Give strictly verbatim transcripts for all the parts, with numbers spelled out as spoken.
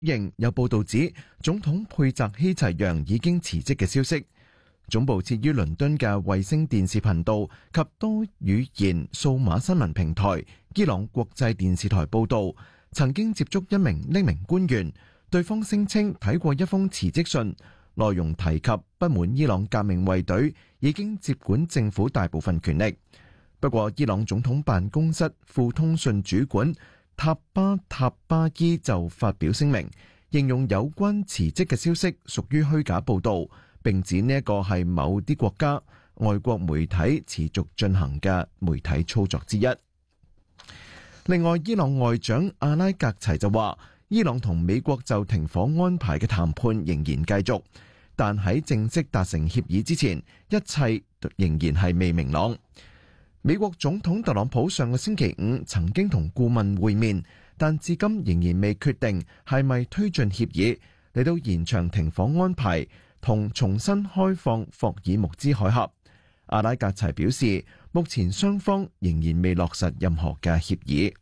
認有報道指總統佩澤希齊揚已經辭職嘅消息。總部設於倫敦嘅衛星電視頻道及多語言數碼新聞平台伊朗國際電視台報道，曾經接觸一名匿名官員，對方聲稱睇過一封辭職信，內容提及不滿伊朗革命衛隊已經接管政府大部分權力。不過，伊朗總統辦公室副通訊主管塔巴塔巴伊就發表聲明，形容有關辭職嘅消息屬於虛假報導，並指呢一個係某啲國家外國媒體持續進行嘅媒體操作之一。另外，伊朗外長阿拉格齊就話，伊朗同美國就停火安排嘅談判仍然繼續，但喺正式達成協議之前，一切仍然係未明朗。美國總統特朗普上個星期五曾經同顧問會面，但至今仍然未決定係咪推進協議，嚟到延長停火安排同重新開放霍爾木茲海峽。阿拉格齊表示，目前雙方仍然未落實任何嘅協議。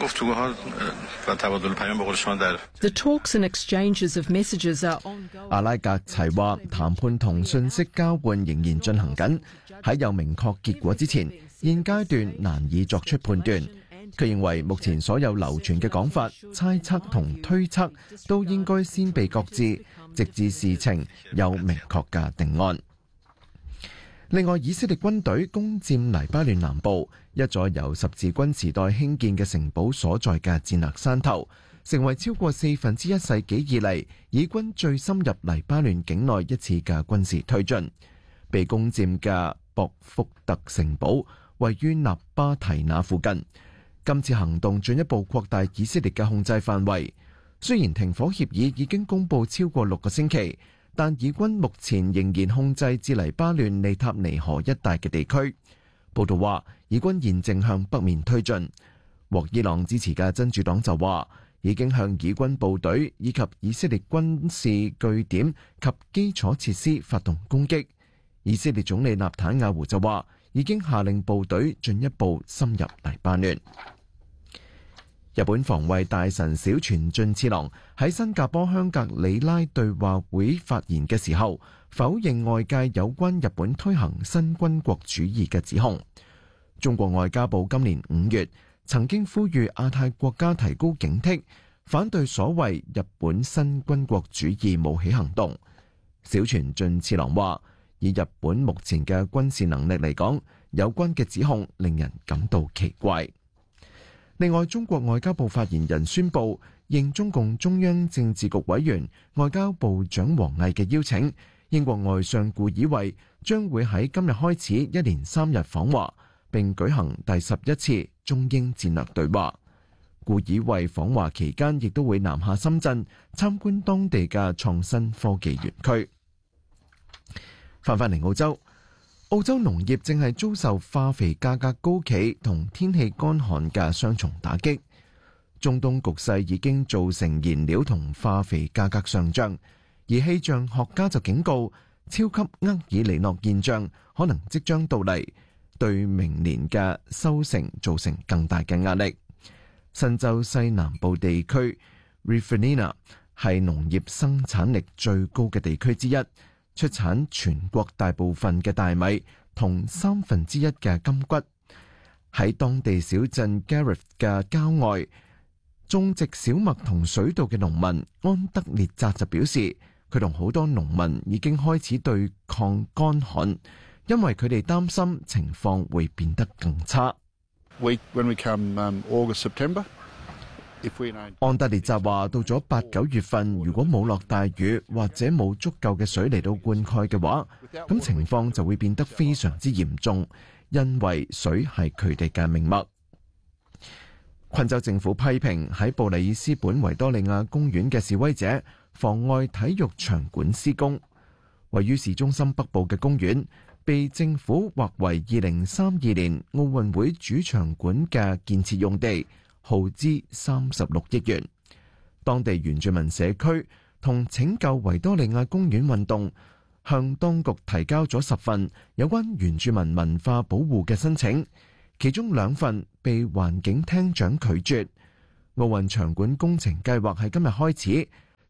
The talks and exchanges of messages are ongoing. 阿拉格齊話，談判同信息交換仍然進行緊，喺有明確結果之前，現階段難以作出判斷。佢認為目前所有流傳嘅講法、猜測同推測都應該先被擱置，直至事情有明確嘅定案。另外，以色列軍隊攻佔黎巴嫩南部一座由十字軍時代興建嘅城堡所在嘅戰略山頭，成為超過四分之一世紀以嚟以軍最深入黎巴嫩境內一次嘅軍事推進。被攻佔嘅博福特城堡位於納巴提亞附近。今次行動進一步擴大以色列嘅控制範圍。雖然停火協議已經公佈超過六個星期，但以軍目前仍然控制至黎巴嫩利塔尼河一帶嘅地區。報道話，以軍現正向北面推進。獲伊朗支持嘅真主黨就話，已經向以軍部隊以及以色列軍事據點及基礎設施發動攻擊。以色列總理納坦雅胡就話，已經下令部隊進一步深入黎巴嫩。日本防衛大臣小泉進次郎喺新加坡香格里拉對話會發言嘅時候，否認外界有關日本推行新軍國主義嘅指控。中國外交部今年五月曾經呼籲亞太國家提高警惕，反對所謂日本新軍國主義冒起行動。小泉進次郎話，以日本目前嘅軍事能力嚟講，有關嘅指控令人感到奇怪。另外，中國外交部發言人宣布，應中共中央政治局委員、外交部長王毅嘅邀請，英國外相顧以慧將會喺今日開始一連三日訪華，並舉行第十一次中英戰略對話。顧以慧訪華期間，亦都會南下深圳參觀當地嘅創新科技園區。翻返嚟澳洲。澳洲農業正係遭受化肥價格高企同天氣乾旱嘅雙重打擊。中東局勢已經造成燃料同化肥價格上漲，而氣象學家就警告，超級厄爾尼諾現象可能即將到嚟，對明年嘅收成造成更大嘅壓力。新州西南部地區 Riverina 係農業生產力最高嘅地區之一，出產全國大部分嘅大米同三分之一嘅金骨。喺當地小鎮 Gareth 嘅郊外種植小麥同水稻嘅農民安德烈扎就表示，佢同好多農民已經開始對抗乾旱，因為佢哋擔心情況會變得更差。 We, when we come, um, August, September, 安德烈扎話，到咗八九月份，如果冇落大雨或者冇足夠嘅水嚟到灌溉嘅話，咁情況就會變得非常之嚴重，因為水係佢哋嘅命脈。昆州政府批評喺布里斯本維多利亞公園嘅示威者妨礙體育場館施工。位於市中心北部嘅公園被政府劃為二零三二年奧運會主場館嘅建設用地，耗資三十六億元。當地原住民社區同拯救維多利亞公園運動向當局提交咗十份有關原住民文化保護嘅申請，其中兩份被環境廳長拒絕。奧運場館工程計劃喺今日開始，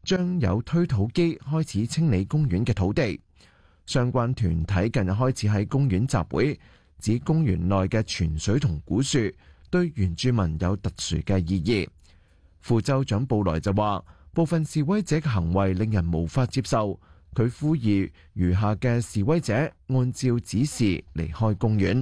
將有推土機開始清理公園嘅土地。相關團體近日開始喺公園集會，指公園內嘅泉水同古樹對原住民有特殊嘅意義。副州長布萊就話，部分示威者嘅行為令人無法接受，佢呼籲餘下嘅示威者按照指示離開公園。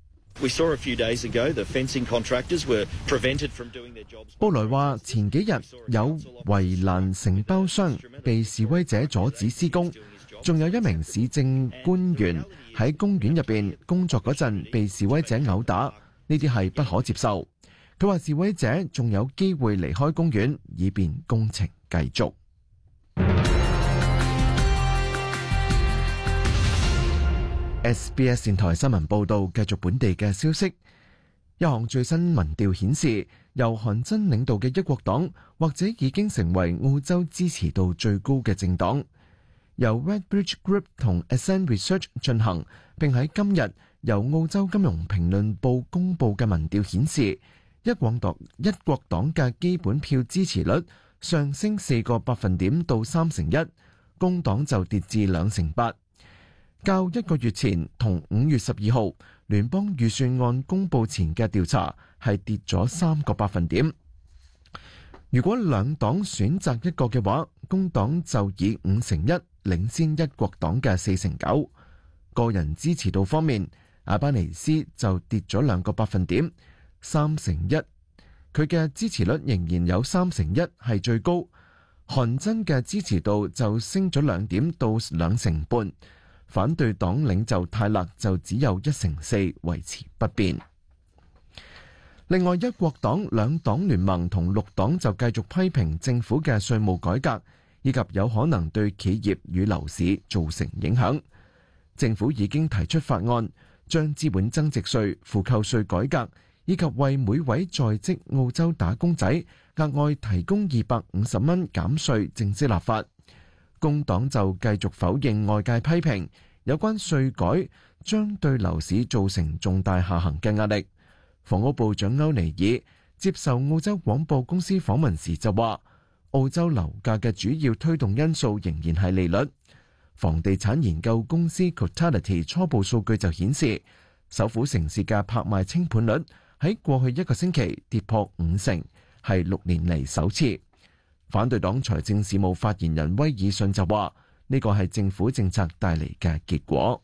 布萊話，前幾日有圍欄承包商被示威者阻止施工，仲有一名市政官員喺公園入邊工作嗰陣被示威者毆打，呢啲係不可接受。佢話示威者仲有機會離開公園，以便工程繼續。S B S 電台新聞報導，繼續本地嘅消息。一項最新民調顯示，由韓真領導嘅一國黨或者已經成為澳洲支持度最高嘅政黨。由 Redbridge Group 同 Ascend Research 進行，並喺今日由澳洲金融評論報公佈嘅民調顯示，一國黨一國黨嘅基本票支持率上升四個百分點到三成一，工黨就跌至兩成八。較一個月前同五月十二號聯邦預算案公佈前嘅調查係跌咗三個百分點。如果兩黨選擇一個嘅話，工黨就以五成一領先一國黨嘅四成九。個人支持度方面，阿巴尼斯就跌咗兩個百分點，三成一。佢嘅支持率仍然有三成一係最高。韓真嘅支持度就升咗兩點到兩成半。反對黨領袖泰勒就只有一成四，維持不變。另外，一國黨兩黨聯盟同綠黨就繼續批評政府嘅稅務改革，以及有可能對企業與樓市造成影響。政府已經提出法案，將資本增值稅、負扣稅改革，以及為每位在職澳洲打工仔額外提供二百五十蚊減稅正式立法。工黨就繼續否認外界批評，有關稅改將對樓市造成重大下行嘅壓力。房屋部長歐尼爾接受澳洲廣播公司訪問時就話，澳洲樓價嘅主要推動因素仍然係利率。房地產研究公司 Cotality 初步數據就顯示，首府城市嘅拍賣清盤率喺過去一個星期跌破五成，係六年嚟首次。反對黨財政事務發言人威爾遜就話，呢個係政府政策帶嚟嘅結果。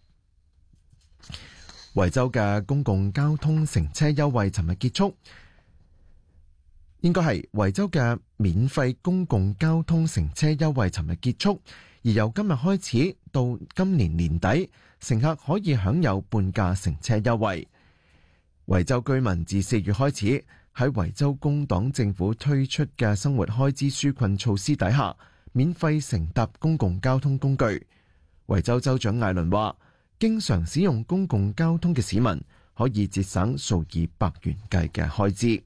維州嘅公共交通乘車優惠尋日結束，應該係維州嘅免費公共交通乘車優惠尋日結束，而由今日開始到今年年底，乘客可以享有半價乘車優惠。維州居民自四月開始喺維州工黨政府推出嘅生活開支紓困措施底下，免費乘搭公共交通工具。維州州長艾倫話，經常使用公共交通嘅市民可以節省數以百元計嘅開支。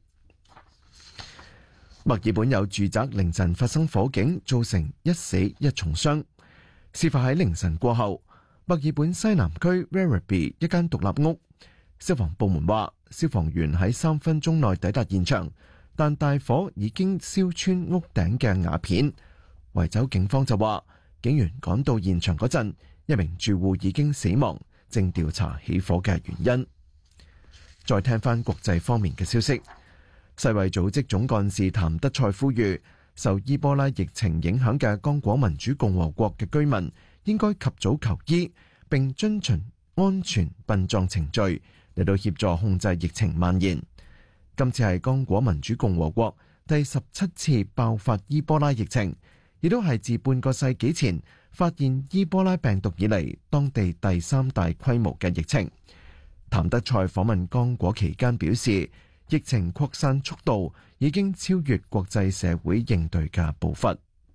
墨爾本有住宅凌晨發生火警，造成一死一重傷。事發喺凌晨過後，墨爾本西南區 Werribee 一間獨立屋，消防部門話消防員喺三分鐘內抵達現場，但大火已經燒穿屋頂嘅瓦片。維州警方就話，警員趕到現場嗰陣，一名住戶已經死亡，正調查起火嘅原因。再聽翻國際方面嘅消息，世衛組織總幹事譚德塞呼籲，受伊波拉疫情影響嘅剛果民主共和國嘅居民應該及早求醫，並遵循安全殯葬程序嚟到協助控制疫情蔓延。今次係剛果民主共和國第十七次爆發伊波拉疫情，亦都係自半個世紀前發現伊波拉病毒以嚟當地第三大規模嘅疫情。譚德塞訪問剛果期間表示，疫情擴散速度已經超越國際社會應對嘅步伐。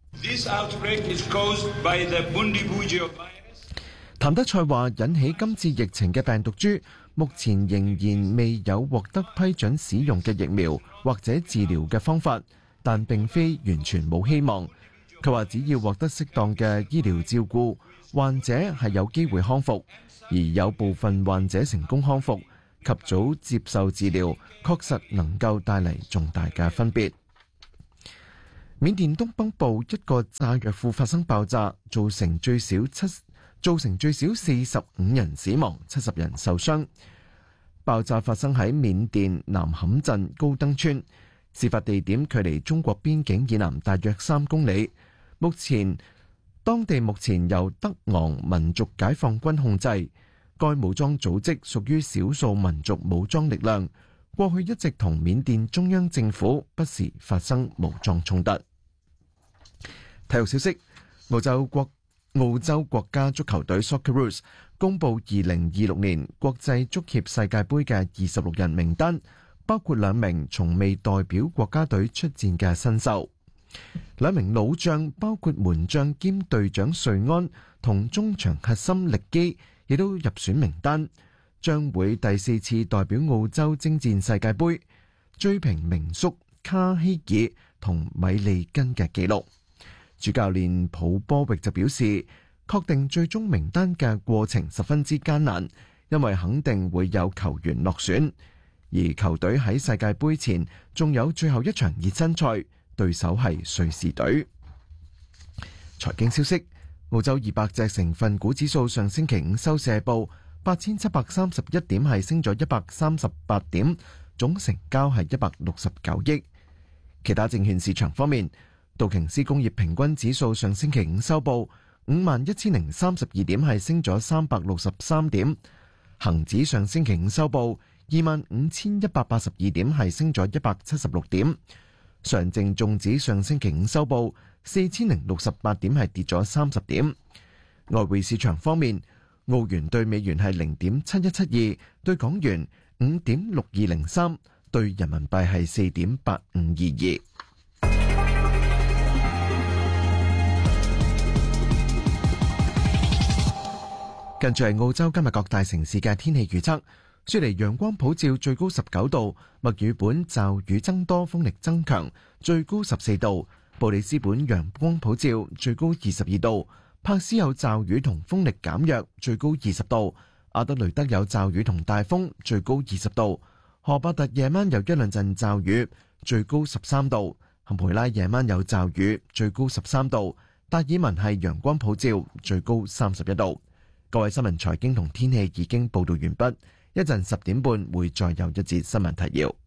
譚德塞話，引起今次疫情嘅病毒株目前仍然未有獲得批准使用嘅疫苗或者治療嘅方法，但並非完全冇希望。佢話，只要獲得適當嘅醫療照顧，患者係有機會康復，而有部分患者成功康復，及早接受治療，確實能夠帶嚟重大嘅分別。 緬甸東北部一個炸藥庫發生爆炸，造成最少七造成最少四十五人死亡，七十人受傷。爆炸發生喺緬甸南坎鎮高登村，事發地點距離中國邊境以南大約三公里。目前當地目前由德昂民族解放軍控制，該武裝組織屬於少數民族武裝力量，過去一直同緬甸中央政府不時發生武裝衝突。體育消息：澳洲國澳洲國家足球隊 Socceroos 公布二零二六年國際足協世界盃嘅二十六人名單，包括兩名從未代表國家隊出戰嘅新秀。兩名老將包括門將兼隊長瑞安同中場核心力基，亦都入選名單，將會第四次代表澳洲征戰世界盃，追平名宿卡希爾同米利根嘅紀錄。主教練普波域就表示，確定最終名單嘅過程十分之艱難，因為肯定會有球員落選，而球隊喺世界盃前仲有最後一場熱身賽，對手係瑞士隊。財經消息：澳洲二百隻成分股指數上星期五收市報八千七百三十一點，係升咗一百三十八點，總成交係一百六十九億。其他證券市場方面，道瓊斯工業平均指數上星期五收報五萬一千零三十二點，係升咗三百六十三點。恒指上星期五收報二萬五千一百八十二點，係升咗一百七十六點。上證綜指上星期五收報四千零六十八點，係跌咗三十點。外匯市場方面，澳元對美元係零點七一七二，對港元五點六二零三，對人民幣係四點八五二二。跟住係澳洲今日各大城市嘅天氣預測：雪梨陽光普照，最高十九度；墨爾本驟雨增多，風力增強，最高十四度；布里斯本陽光普照，最高二十二度；柏斯有驟雨同風力減弱，最高二十度；阿德雷德有驟雨同大風，最高二十度；荷伯特夜晚有一兩陣驟雨，最高十三度；坎培拉夜晚有驟雨，最高十三度；達爾文係陽光普照，最高三十一度。各位新聞財經同天氣已經報道完畢，一陣十點半會再有一節新聞提要。